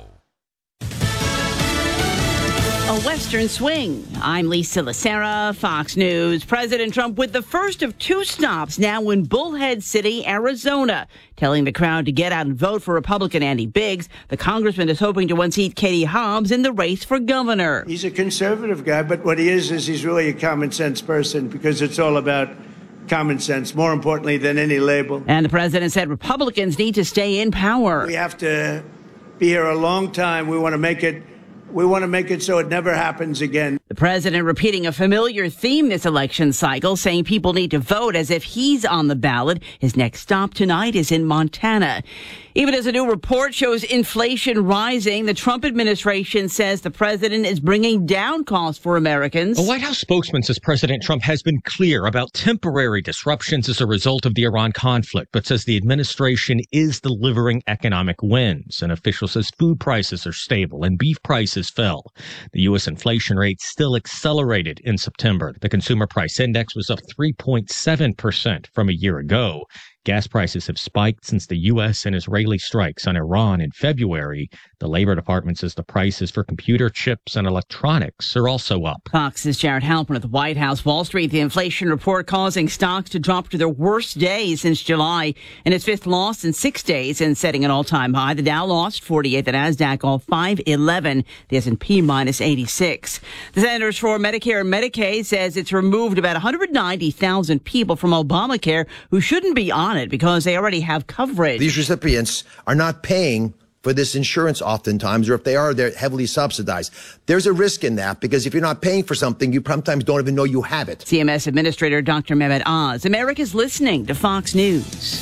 A Western swing. I'm Lisa Lacera, Fox News. President Trump with the first of two stops now in Bullhead City, Arizona, telling the crowd to get out and vote for Republican Andy Biggs. The congressman is hoping to unseat Katie Hobbs in the race for governor. He's a conservative guy, but what he is is he's really a common sense person because it's all about common sense, more importantly than any label. And the president said Republicans need to stay in power. We have to be here a long time. We want to make it We want to make it so it never happens again. The president repeating a familiar theme this election cycle, saying people need to vote as if he's on the ballot. His next stop tonight is in Montana. Even as a new report shows inflation rising, the Trump administration says the president is bringing down costs for Americans. A White House spokesman says President Trump has been clear about temporary disruptions as a result of the Iran conflict, but says the administration is delivering economic wins. An official says food prices are stable and beef prices fell. The U S inflation rate still accelerated in September. The consumer price index was up three point seven percent from a year ago. Gas prices have spiked since the U S and Israeli strikes on Iran in February. The Labor Department says the prices for computer chips and electronics are also up. Fox's Jared Halpern at the White House. Wall Street, the inflation report causing stocks to drop to their worst day since July, and its fifth loss in six days and setting an all-time high. The Dow lost forty-eight, the Nasdaq all five eleven, the S and P minus eighty-six. The Centers for Medicare and Medicaid says it's removed about one hundred ninety thousand people from Obamacare who shouldn't be on it because they already have coverage. These recipients are not paying for this insurance oftentimes, or if they are, they're heavily subsidized. There's a risk in that because if you're not paying for something, you sometimes don't even know you have it. C M S Administrator Doctor Mehmet Oz. America's listening to Fox News.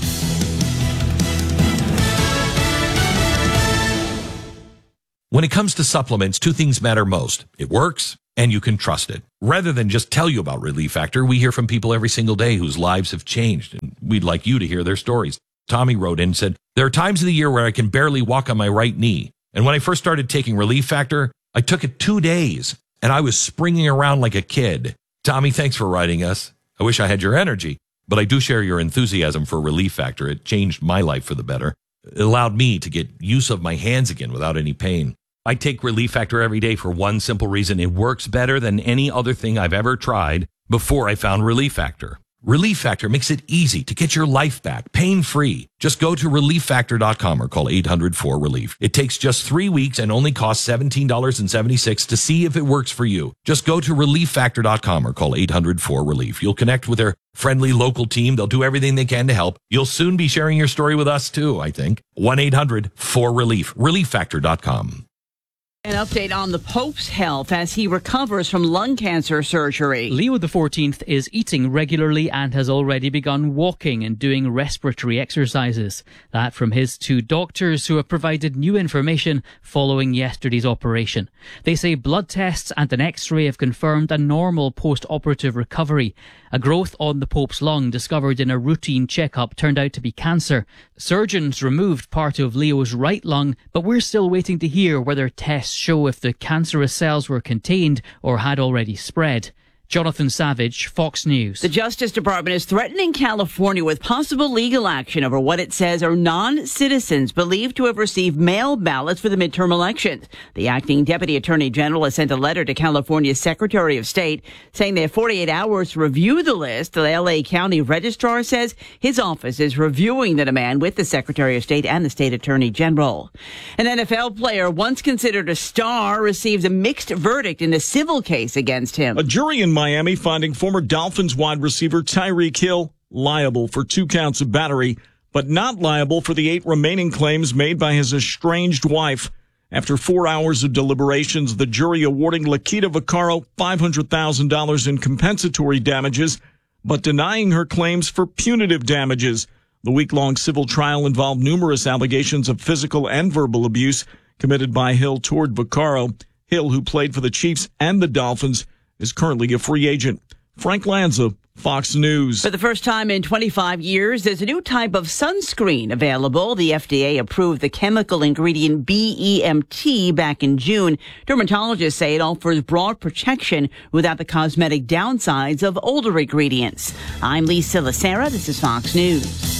When it comes to supplements, two things matter most. It works, and you can trust it. Rather than just tell you about Relief Factor, we hear from people every single day whose lives have changed, and we'd like you to hear their stories. Tommy wrote in and said, there are times of the year where I can barely walk on my right knee. And when I first started taking Relief Factor, I took it two days, and I was springing around like a kid. Tommy, thanks for writing us. I wish I had your energy, but I do share your enthusiasm for Relief Factor. It changed my life for the better. It allowed me to get use of my hands again without any pain. I take Relief Factor every day for one simple reason. It works better than any other thing I've ever tried before I found Relief Factor. Relief Factor makes it easy to get your life back, pain-free. Just go to relief factor dot com or call eight hundred four relief. It takes just three weeks and only costs seventeen dollars and seventy-six cents to see if it works for you. Just go to relief factor dot com or call eight hundred four relief. You'll connect with their friendly local team. They'll do everything they can to help. You'll soon be sharing your story with us too, I think. one eight hundred four relief. relief factor dot com. An update on the Pope's health as he recovers from lung cancer surgery. Leo the fourteenth is eating regularly and has already begun walking and doing respiratory exercises. That from his two doctors who have provided new information following yesterday's operation. They say blood tests and an X-ray have confirmed a normal post-operative recovery. A growth on the Pope's lung discovered in a routine checkup turned out to be cancer. Surgeons removed part of Leo's right lung, but we're still waiting to hear whether tests show if the cancerous cells were contained or had already spread. Jonathan Savage, Fox News. The Justice Department is threatening California with possible legal action over what it says are non-citizens believed to have received mail ballots for the midterm elections. The acting Deputy Attorney General has sent a letter to California's Secretary of State saying they have forty-eight hours to review the list. The L A County Registrar says his office is reviewing the demand with the Secretary of State and the State Attorney General. An N F L player once considered a star received a mixed verdict in a civil case against him. A jury in Miami finding former Dolphins wide receiver Tyreek Hill liable for two counts of battery, but not liable for the eight remaining claims made by his estranged wife. After four hours of deliberations, the jury awarding Lakita Vaccaro five hundred thousand dollars in compensatory damages, but denying her claims for punitive damages. The week-long civil trial involved numerous allegations of physical and verbal abuse committed by Hill toward Vaccaro. Hill, who played for the Chiefs and the Dolphins, is currently a free agent. Frank Lanza, Fox News. For the first time in twenty-five years, there's a new type of sunscreen available. The F D A approved the chemical ingredient B E M T back in June. Dermatologists say it offers broad protection without the cosmetic downsides of older ingredients. I'm Lisa Lacera. This is Fox News.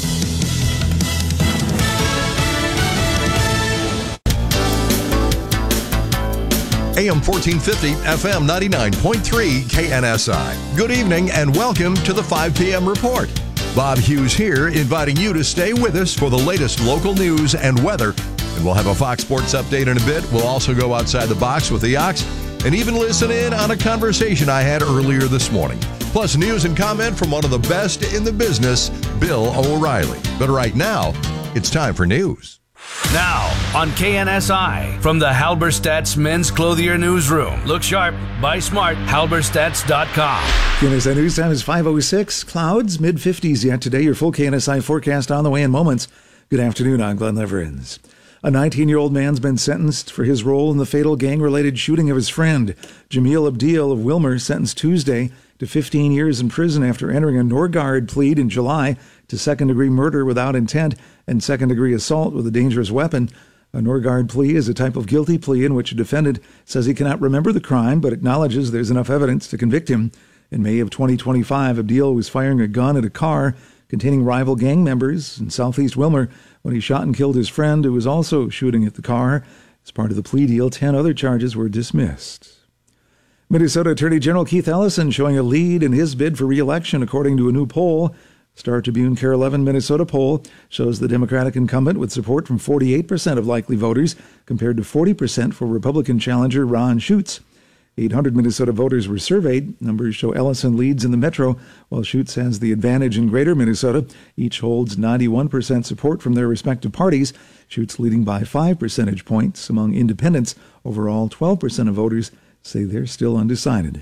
A M fourteen fifty, F M ninety-nine point three, K N S I. Good evening and welcome to the five p.m. report. Bob Hughes here, inviting you to stay with us for the latest local news and weather. And we'll have a Fox Sports update in a bit. We'll also go outside the box with the Ox and even listen in on a conversation I had earlier this morning. Plus news and comment from one of the best in the business, Bill O'Reilly. But right now, it's time for news. Now, on K N S I, from the Halberstadt's Men's Clothier Newsroom. Look sharp, buy smart, halberstadts dot com. K N S I News Time is five oh six. Clouds, mid fifties yet today. Your full K N S I forecast on the way in moments. Good afternoon, I'm Glenn Leverins. A nineteen-year-old man's been sentenced for his role in the fatal gang-related shooting of his friend. Jamil Abdil of Wilmer sentenced Tuesday to fifteen years in prison after entering a Norgard plea in July to second-degree murder without intent and second-degree assault with a dangerous weapon. A Norgard plea is a type of guilty plea in which a defendant says he cannot remember the crime but acknowledges there's enough evidence to convict him. In May of twenty twenty-five, Abdil was firing a gun at a car containing rival gang members in southeast Wilmer when he shot and killed his friend who was also shooting at the car. As part of the plea deal, ten other charges were dismissed. Minnesota Attorney General Keith Ellison showing a lead in his bid for re-election, according to a new poll. Star Tribune Care eleven Minnesota poll shows the Democratic incumbent with support from forty-eight percent of likely voters, compared to forty percent for Republican challenger Ron Schutz. eight hundred Minnesota voters were surveyed. Numbers show Ellison leads in the metro, while Schutz has the advantage in greater Minnesota. Each holds ninety-one percent support from their respective parties. Schutz leading by five percentage points. Among independents, overall twelve percent of voters say they're still undecided.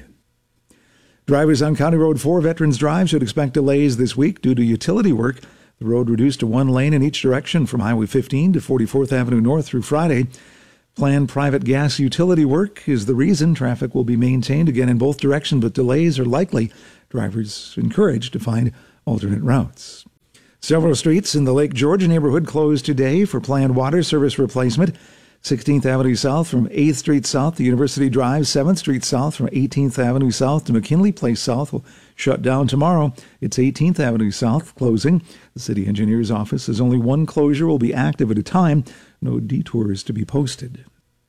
Drivers on County Road four Veterans Drive should expect delays this week due to utility work. The road reduced to one lane in each direction from Highway fifteen to forty-fourth Avenue North through Friday. Planned private gas utility work is the reason. Traffic will be maintained again in both directions, but delays are likely. Drivers encouraged to find alternate routes. Several streets in the Lake George neighborhood closed today for planned water service replacement. sixteenth Avenue South from eighth Street South to University Drive, seventh Street South from eighteenth Avenue South to McKinley Place South will shut down tomorrow. It's eighteenth Avenue South closing. The city engineer's office says only one closure will be active at a time. No detours to be posted.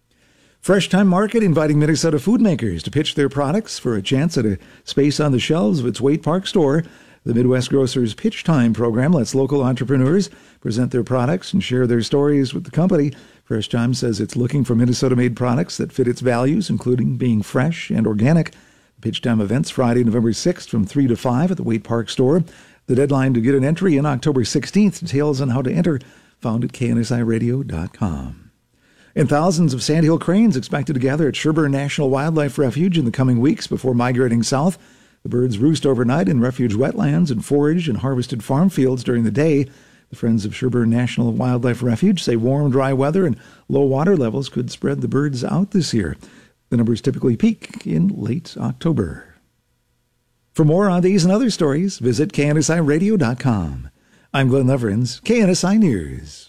Fresh Time Market inviting Minnesota food makers to pitch their products for a chance at a space on the shelves of its Waite Park store. The Midwest Grocers Pitch Time program lets local entrepreneurs present their products and share their stories with the company. Fresh Time says it's looking for Minnesota-made products that fit its values, including being fresh and organic. The Pitch Time event's Friday, November sixth from three to five at the Waite Park store. The deadline to get an entry in October sixteenth. Details on how to enter found at K N S I radio dot com. And thousands of sandhill cranes expected to gather at Sherburne National Wildlife Refuge in the coming weeks before migrating south. The birds roost overnight in refuge wetlands and forage in harvested farm fields during the day. The Friends of Sherburne National Wildlife Refuge say warm, dry weather and low water levels could spread the birds out this year. The numbers typically peak in late October. For more on these and other stories, visit K N S I radio dot com. I'm Glenn Leverins, K N S I News.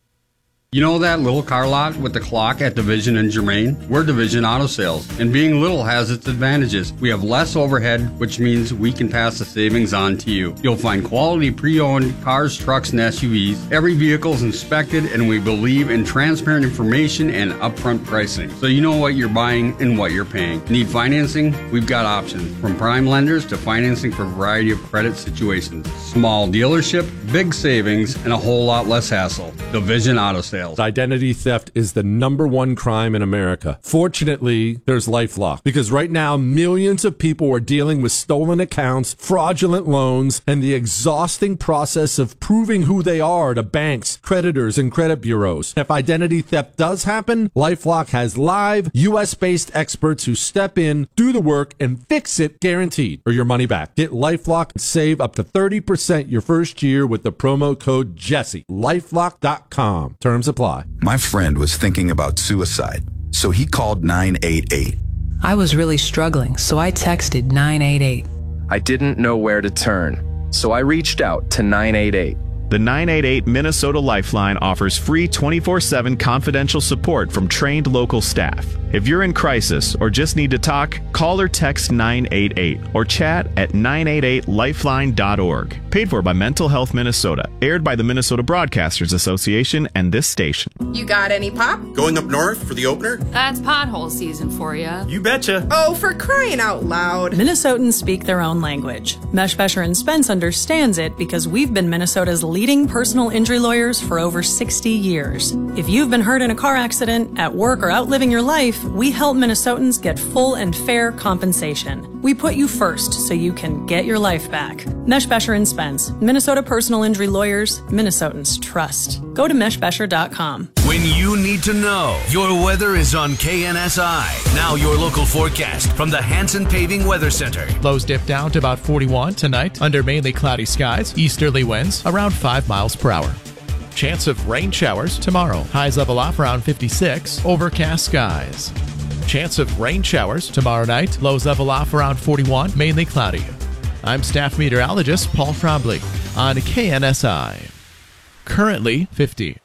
You know that little car lot with the clock at Division and Germain? We're Division Auto Sales, and being little has its advantages. We have less overhead, which means we can pass the savings on to you. You'll find quality pre-owned cars, trucks, and S U Vs. Every vehicle is inspected, and we believe in transparent information and upfront pricing, so you know what you're buying and what you're paying. Need financing? We've got options, from prime lenders to financing for a variety of credit situations. Small dealership, big savings, and a whole lot less hassle. Division Auto Sales. Identity theft is the number one crime in America. Fortunately, there's LifeLock, because right now millions of people are dealing with stolen accounts, fraudulent loans, and the exhausting process of proving who they are to banks, creditors, and credit bureaus. If identity theft does happen, LifeLock has live U S-based experts who step in, do the work, and fix it guaranteed, or your money back. Get LifeLock and save up to thirty percent your first year with the promo code Jesse. LifeLock dot com. Terms apply. My friend was thinking about suicide, so he called nine eight eight. I was really struggling, so I texted nine eight eight. I didn't know where to turn, so I reached out to nine eight eight. The nine eight eight Minnesota Lifeline offers free twenty-four seven confidential support from trained local staff. If you're in crisis or just need to talk, call or text nine eight eight or chat at nine eight eight lifeline dot org. Paid for by Mental Health Minnesota. Aired by the Minnesota Broadcasters Association and this station. You got any pop? Going up north for the opener? That's pothole season for you. You betcha. Oh, for crying out loud. Minnesotans speak their own language. Meshbesher and Spence understands it because we've been Minnesota's leading personal injury lawyers for over sixty years. If you've been hurt in a car accident, at work, or out living your life, we help Minnesotans get full and fair compensation. We put you first so you can get your life back. Meshbesher and Spence, Minnesota personal injury lawyers, Minnesotans trust. Go to meshbesher dot com. When you need to know, your weather is on K N S I. Now your local forecast from the Hanson Paving Weather Center. Lows dip down to about forty-one tonight under mainly cloudy skies. Easterly winds around five miles per hour. Chance of rain showers tomorrow. Highs level off around fifty-six. Overcast skies. Chance of rain showers tomorrow night. Lows level off around forty-one. Mainly cloudy. I'm staff meteorologist Paul Trombley on K N S I. Currently fifty.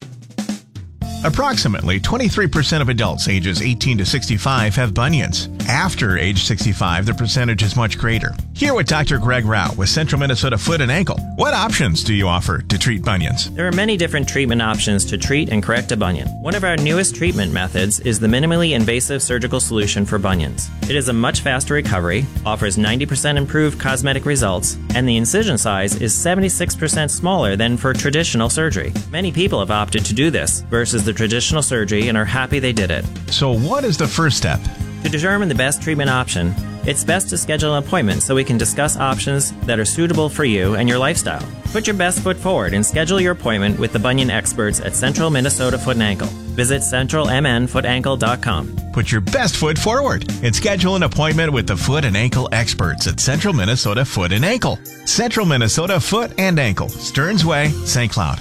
Approximately twenty-three percent of adults ages eighteen to sixty-five have bunions. After age sixty-five, the percentage is much greater. Here with Doctor Greg Rao with Central Minnesota Foot and Ankle. What options do you offer to treat bunions? There are many different treatment options to treat and correct a bunion. One of our newest treatment methods is the minimally invasive surgical solution for bunions. It is a much faster recovery, offers ninety percent improved cosmetic results, and the incision size is seventy-six percent smaller than for traditional surgery. Many people have opted to do this versus the traditional surgery and are happy they did it. So what is the first step? To determine the best treatment option, it's best to schedule an appointment so we can discuss options that are suitable for you and your lifestyle. Put your best foot forward and schedule your appointment with the bunion experts at Central Minnesota Foot and Ankle. Visit central m n foot ankle dot com. Put your best foot forward and schedule an appointment with the foot and ankle experts at Central Minnesota Foot and Ankle. Central Minnesota Foot and Ankle, Stearns Way, Saint Cloud.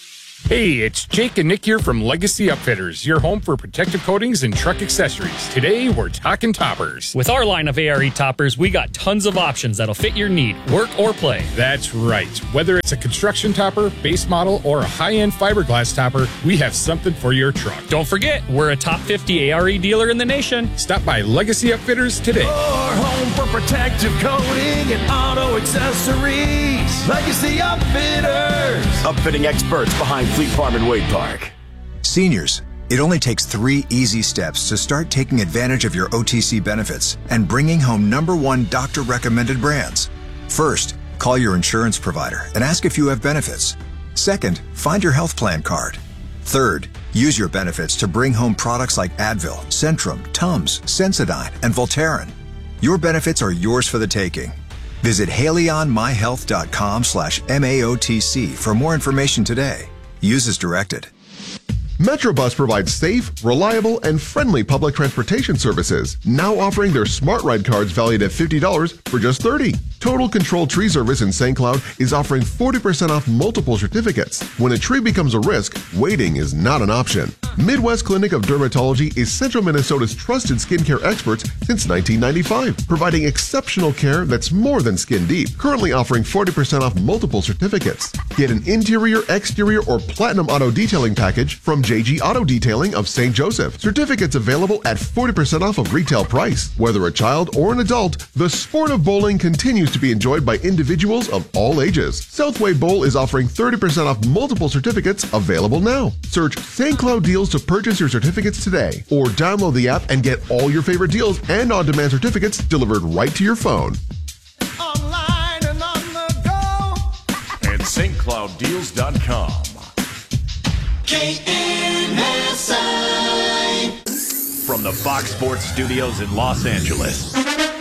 Hey, it's Jake and Nick here from Legacy Upfitters, your home for protective coatings and truck accessories. Today, we're talking toppers. With our line of A R E toppers, we got tons of options that'll fit your need, work or play. That's right. Whether it's a construction topper, base model, or a high-end fiberglass topper, we have something for your truck. Don't forget, we're a top fifty A R E dealer in the nation. Stop by Legacy Upfitters today. Your home for protective coating and auto accessories. Legacy Upfitters. Upfitting experts behind Fleet Farm and Wade Park. Seniors, it only takes three easy steps to start taking advantage of your O T C benefits and bringing home number one doctor-recommended brands. First, call your insurance provider and ask if you have benefits. Second, find your health plan card. Third, use your benefits to bring home products like Advil, Centrum, Tums, Sensodyne, and Voltaren. Your benefits are yours for the taking. Visit haleyonmyhealth.com slash MAOTC for more information today. Use as directed. Metrobus provides safe, reliable, and friendly public transportation services, now offering their Smart Ride cards valued at fifty dollars for just thirty dollars. Total Control Tree Service in Saint Cloud is offering forty percent off multiple certificates. When a tree becomes a risk, waiting is not an option. Midwest Clinic of Dermatology is Central Minnesota's trusted skincare experts since nineteen ninety-five, providing exceptional care that's more than skin deep. Currently offering forty percent off multiple certificates. Get an interior, exterior, or platinum auto detailing package from J G Auto Detailing of Saint Joseph. Certificates available at forty percent off of retail price. Whether a child or an adult, the sport of bowling continues to be enjoyed by individuals of all ages. Southway Bowl is offering thirty percent off multiple certificates available now. Search Saint Cloud Deals to purchase your certificates today, or download the app and get all your favorite deals and on-demand certificates delivered right to your phone. Online and on the go at st cloud deals dot com. K N S I From the Fox Sports Studios in Los Angeles,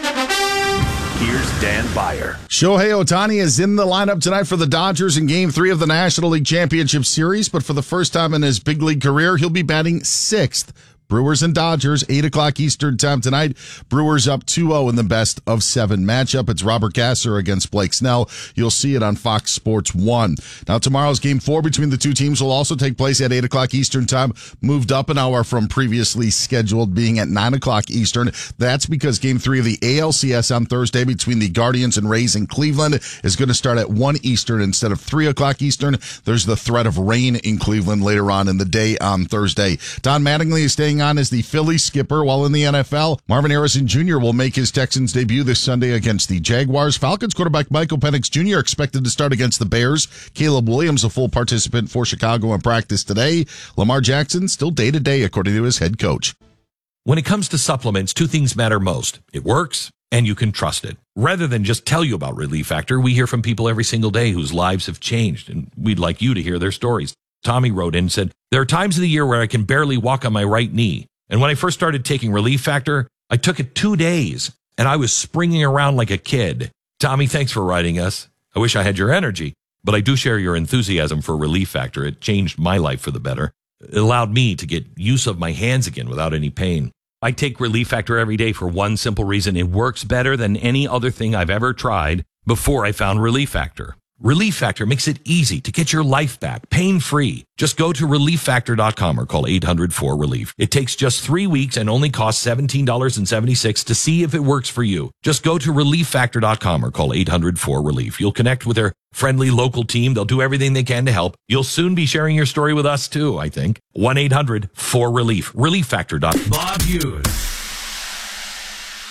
here's Dan Beyer. Shohei Ohtani is in the lineup tonight for the Dodgers in Game three of the National League Championship Series, but for the first time in his big league career, he'll be batting sixth. Brewers and Dodgers, eight o'clock Eastern time tonight. Brewers up two oh in the best of seven matchup. It's Robert Gasser against Blake Snell. You'll see it on Fox Sports one. Now, tomorrow's game four between the two teams will also take place at eight o'clock Eastern time, moved up an hour from previously scheduled being at nine o'clock Eastern. That's because game three of the A L C S on Thursday between the Guardians and Rays in Cleveland is going to start at one Eastern instead of three o'clock Eastern. There's the threat of rain in Cleveland later on in the day on Thursday. Don Mattingly is staying on as the Phillies skipper, while in the N F L, Marvin Harrison Junior will make his Texans debut this Sunday against the Jaguars. Falcons quarterback Michael Penix Junior expected to start against the Bears. Caleb Williams, a full participant for Chicago in practice today. Lamar Jackson still day-to-day, according to his head coach. When it comes to supplements, two things matter most. It works, and you can trust it. Rather than just tell you about Relief Factor, we hear from people every single day whose lives have changed, and we'd like you to hear their stories. Tommy wrote in and said, there are times of the year where I can barely walk on my right knee. And when I first started taking Relief Factor, I took it two days, and I was springing around like a kid. Tommy, thanks for writing us. I wish I had your energy, but I do share your enthusiasm for Relief Factor. It changed my life for the better. It allowed me to get use of my hands again without any pain. I take Relief Factor every day for one simple reason. It works better than any other thing I've ever tried before I found Relief Factor. Relief Factor makes it easy to get your life back, pain-free. Just go to relief factor dot com or call eight hundred four relief. It takes just three weeks and only costs seventeen dollars and seventy-six cents to see if it works for you. Just go to relief factor dot com or call eight hundred four relief. You'll connect with their friendly local team. They'll do everything they can to help. You'll soon be sharing your story with us too, I think. one eight hundred four relief. relief factor dot com. Bob Hughes.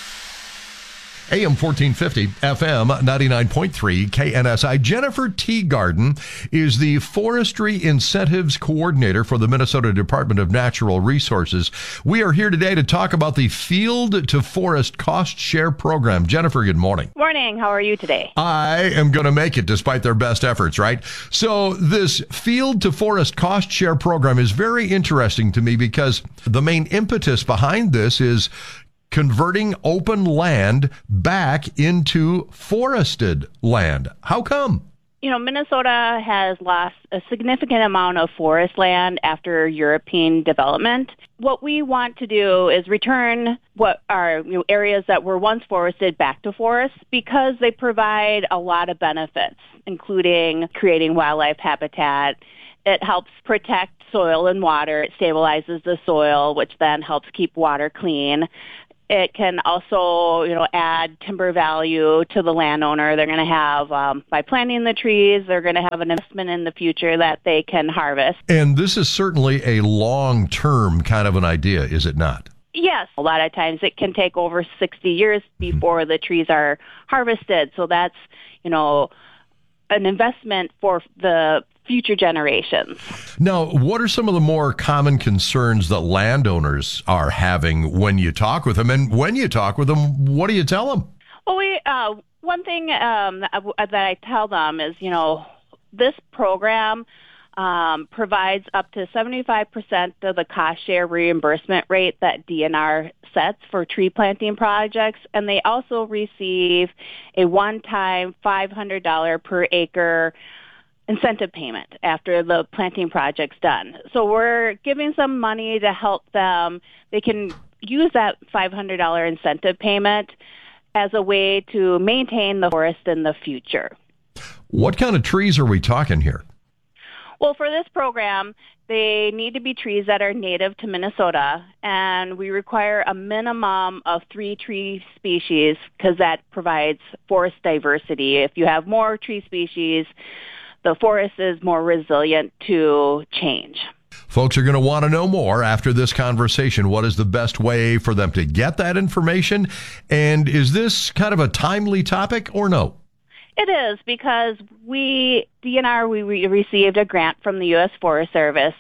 A M fourteen fifty, F M ninety-nine point three, K N S I. Jennifer Teagarden is the Forestry Incentives Coordinator for the Minnesota Department of Natural Resources. We are here today to talk about the Field to Forest Cost Share Program. Jennifer, good morning. Morning. How are you today? I am going to make it despite their best efforts, right? So this Field to Forest Cost Share Program is very interesting to me because the main impetus behind this is converting open land back into forested land. How come? You know, Minnesota has lost a significant amount of forest land after European development. What we want to do is return what are you know, areas that were once forested back to forests because they provide a lot of benefits, including creating wildlife habitat. It helps protect soil and water. It stabilizes the soil, which then helps keep water clean. It can also, you know, add timber value to the landowner. They're going to have, um, by planting the trees, they're going to have an investment in the future that they can harvest. And this is certainly a long-term kind of an idea, is it not? Yes. A lot of times it can take over sixty years before the trees are harvested. So that's, you know, an investment for the future generations. Now, what are some of the more common concerns that landowners are having when you talk with them? And when you talk with them, what do you tell them? Well, we uh, one thing um, that, that I tell them is, you know, this program um, provides up to seventy-five percent of the cost share reimbursement rate that D N R sets for tree planting projects, and they also receive a one-time five hundred dollars per acre incentive payment after the planting project's done. So we're giving some money to help them. They can use that five hundred dollars incentive payment as a way to maintain the forest in the future. What kind of trees are we talking here? Well, for this program, they need to be trees that are native to Minnesota, and we require a minimum of three tree species because that provides forest diversity. If you have more tree species, the forest is more resilient to change. Folks are going to want to know more after this conversation. What is the best way for them to get that information? And is this kind of a timely topic or no? It is because we, D N R, we re- received a grant from the U S Forest Service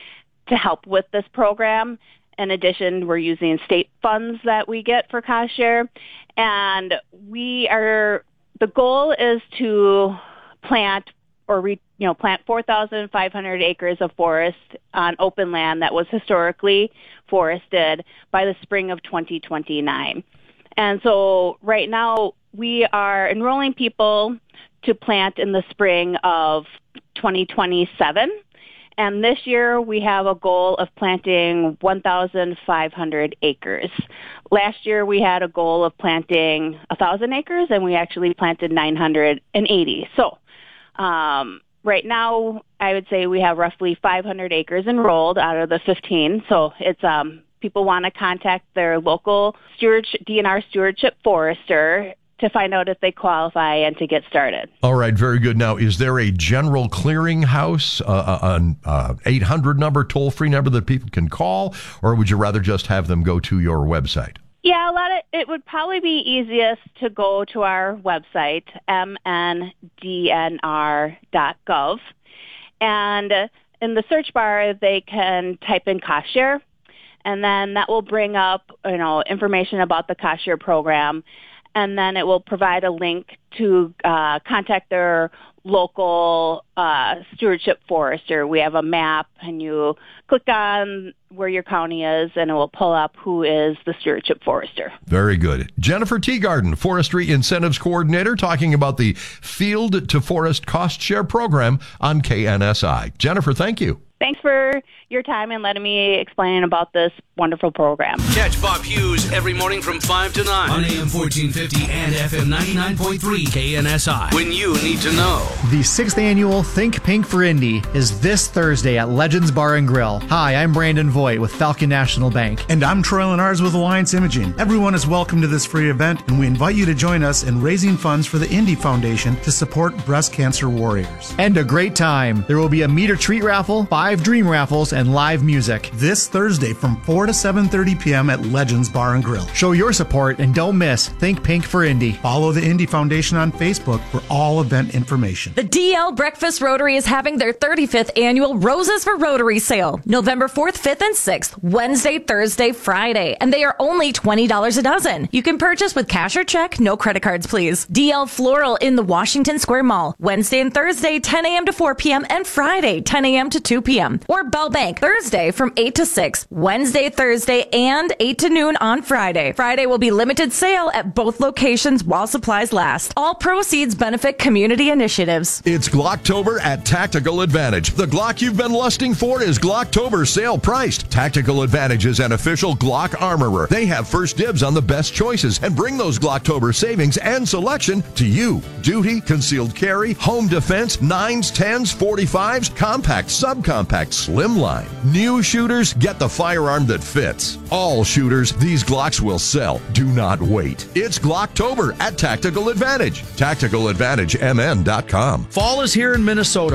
to help with this program. In addition, we're using state funds that we get for cost share. And we are, the goal is to plant or re, you know, plant four thousand five hundred acres of forest on open land that was historically forested by the spring of twenty twenty-nine. And so right now we are enrolling people to plant in the spring of twenty twenty-seven. And this year we have a goal of planting one thousand five hundred acres. Last year we had a goal of planting one thousand acres, and we actually planted nine hundred eighty. So Um, right now, I would say we have roughly five hundred acres enrolled out of the fifteen. So it's um, people want to contact their local stewardship, D N R stewardship forester to find out if they qualify and to get started. All right, very good. Now, is there a general clearinghouse, uh, an uh, eight hundred number, toll-free number that people can call, or would you rather just have them go to your website? Yeah, a lot of it would probably be easiest to go to our website, m n d n r dot gov, and in the search bar they can type in cost share, and then that will bring up, you know, information about the cost share program, and then it will provide a link to uh, contact their local uh, stewardship forester. We have a map, and you click on where your county is, and it will pull up who is the stewardship forester. Very good. Jennifer Teagarden, Forestry Incentives Coordinator, talking about the Field to Forest Cost Share Program on K N S I. Jennifer, thank you. Thanks for your time and letting me explain about this wonderful program. Catch Bob Hughes every morning from five to nine on A M fourteen fifty and F M ninety-nine point three K N S I. When you need to know. The sixth annual Think Pink for Indy is this Thursday at Legends Bar and Grill. Hi, I'm Brandon Voigt with Falcon National Bank. And I'm Troy Lenars with Alliance Imaging. Everyone is welcome to this free event, and we invite you to join us in raising funds for the Indy Foundation to support breast cancer warriors. And a great time. There will be a meet or treat raffle, five live dream raffles, and live music. This Thursday from four to seven thirty p.m. at Legends Bar and Grill. Show your support and don't miss Think Pink for Indy. Follow the Indy Foundation on Facebook for all event information. The D L Breakfast Rotary is having their thirty-fifth annual Roses for Rotary sale, November fourth, fifth, and sixth, Wednesday, Thursday, Friday, and they are only twenty dollars a dozen. You can purchase with cash or check, no credit cards, please. D L Floral in the Washington Square Mall, Wednesday and Thursday, ten a.m. to four p.m., and Friday, ten a.m. to two p.m. Or Bell Bank, Thursday from eight to six, Wednesday, Thursday, and eight to noon on Friday. Friday will be limited sale at both locations while supplies last. All proceeds benefit community initiatives. It's Glocktober at Tactical Advantage. The Glock you've been lusting for is Glocktober sale priced. Tactical Advantage is an official Glock armorer. They have first dibs on the best choices and bring those Glocktober savings and selection to you. Duty, concealed carry, home defense, nines, tens, forty-fives, compact, subcompact, slimline. New shooters get the firearm that fits. All shooters, these Glocks will sell. Do not wait. It's Glocktober at Tactical Advantage. tactical advantage m n dot com. Fall is here in Minnesota.